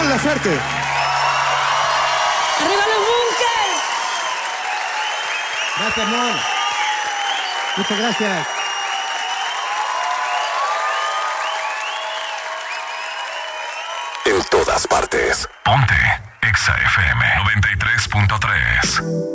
Mon Laferte. ¡Arriba los Bunkers! Gracias, Mon. Muchas gracias. En todas partes. Ponte Exa FM 93.3.